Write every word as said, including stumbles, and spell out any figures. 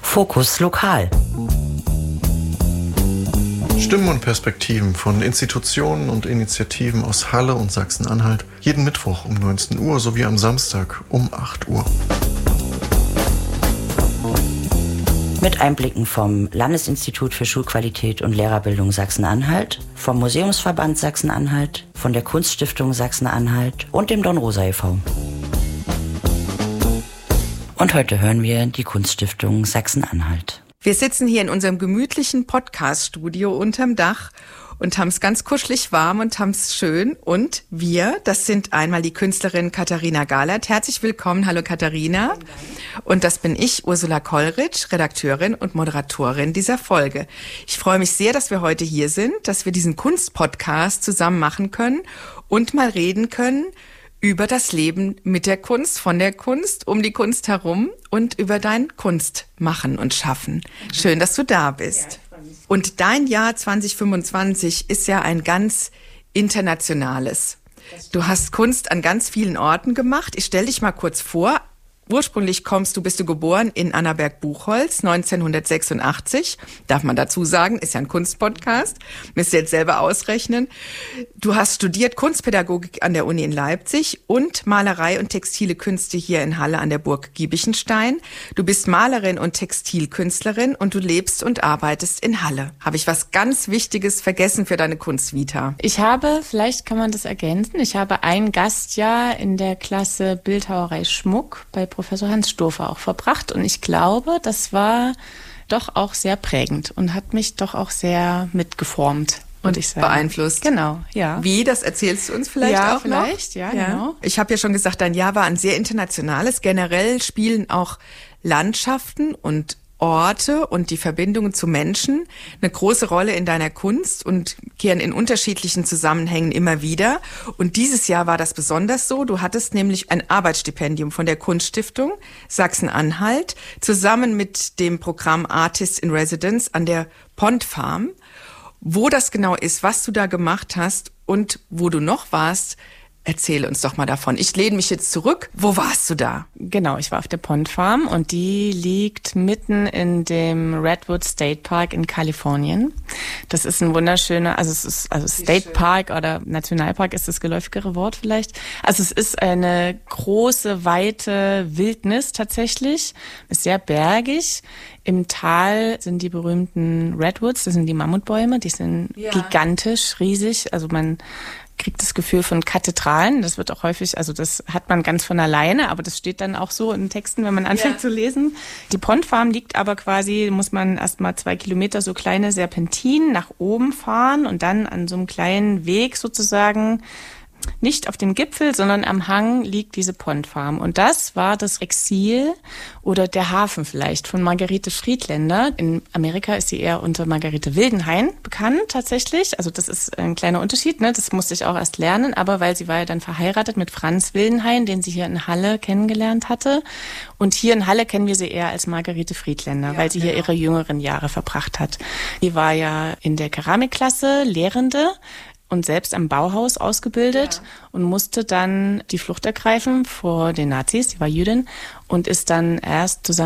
Fokus Lokal. Stimmen und Perspektiven von Institutionen und Initiativen aus Halle und Sachsen-Anhalt. Jeden Mittwoch um neunzehn Uhr sowie am Samstag um acht Uhr. Mit Einblicken vom Landesinstitut für Schulqualität und Lehrerbildung Sachsen-Anhalt, vom Museumsverband Sachsen-Anhalt, von der Kunststiftung Sachsen-Anhalt und dem Dornrosa e V Und heute hören wir die Kunststiftung Sachsen-Anhalt. Wir sitzen hier in unserem gemütlichen Podcast-Studio unterm Dach und haben es ganz kuschelig warm und haben es schön. Und wir, das sind einmal die Künstlerin Katharina Galert. Herzlich willkommen. Hallo Katharina. Und das bin ich, Ursula Kollrich, Redakteurin und Moderatorin dieser Folge. Ich freue mich sehr, dass wir heute hier sind, dass wir diesen Kunstpodcast zusammen machen können und mal reden können über das Leben mit der Kunst, von der Kunst, um die Kunst herum und über dein Kunstmachen und Schaffen. Schön, dass du da bist. Und dein Jahr zwanzig fünfundzwanzig ist ja ein ganz internationales. Du hast Kunst an ganz vielen Orten gemacht. Ich stelle dich mal kurz vor. Ursprünglich kommst du, bist du geboren in Annaberg-Buchholz, neunzehnhundertsechsundachtzig. Darf man dazu sagen, ist ja ein Kunstpodcast. Müsst ihr jetzt selber ausrechnen. Du hast studiert Kunstpädagogik an der Uni in Leipzig und Malerei und textile Künste hier in Halle an der Burg Giebichenstein. Du bist Malerin und Textilkünstlerin und du lebst und arbeitest in Halle. Habe ich was ganz Wichtiges vergessen für deine Kunstvita? Ich habe, vielleicht kann man das ergänzen, ich habe ein Gastjahr in der Klasse Bildhauerei Schmuck bei Professor Hans Stofer auch verbracht und ich glaube, das war doch auch sehr prägend und hat mich doch auch sehr mitgeformt. Und ich sagen. beeinflusst. Genau, ja. Wie, das erzählst du uns vielleicht ja, auch vielleicht, noch? Ja, vielleicht, ja, genau. Ich habe ja schon gesagt, dein Jahr war ein sehr internationales. Generell spielen auch Landschaften und Orte und die Verbindungen zu Menschen eine große Rolle in deiner Kunst und kehren in unterschiedlichen Zusammenhängen immer wieder. Und dieses Jahr war das besonders so. Du hattest nämlich ein Arbeitsstipendium von der Kunststiftung Sachsen-Anhalt zusammen mit dem Programm Artist in Residence an der Pond Farm. Wo das genau ist, was du da gemacht hast und wo du noch warst, erzähle uns doch mal davon. Ich lehne mich jetzt zurück. Wo warst du da? Genau, ich war auf der Pond Farm und die liegt mitten in dem Redwood State Park in Kalifornien. Das ist ein wunderschöner, also es ist, also State Park oder Nationalpark ist das geläufigere Wort vielleicht. Also es ist eine große, weite Wildnis tatsächlich, ist sehr bergig. Im Tal sind die berühmten Redwoods, das sind die Mammutbäume, die sind ja gigantisch, riesig, also man kriegt das Gefühl von Kathedralen. Das wird auch häufig, also das hat man ganz von alleine, aber das steht dann auch so in Texten, wenn man anfängt ja. zu lesen. Die Pond Farm liegt aber quasi, muss man erst mal zwei Kilometer so kleine Serpentinen nach oben fahren und dann an so einem kleinen Weg sozusagen, nicht auf dem Gipfel, sondern am Hang liegt diese Pond Farm. Und das war das Exil oder der Hafen vielleicht von Margarete Friedländer. In Amerika ist sie eher unter Margarete Wildenhain bekannt tatsächlich. Also das ist ein kleiner Unterschied, ne? Das musste ich auch erst lernen. Aber weil sie war ja dann verheiratet mit Franz Wildenhain, den sie hier in Halle kennengelernt hatte. Und hier in Halle kennen wir sie eher als Margarete Friedländer, ja, weil sie genau. hier ihre jüngeren Jahre verbracht hat. Sie war ja in der Keramikklasse Lehrende und selbst am Bauhaus ausgebildet ja. und musste dann die Flucht ergreifen vor den Nazis, sie war Jüdin, und ist dann erst zusammen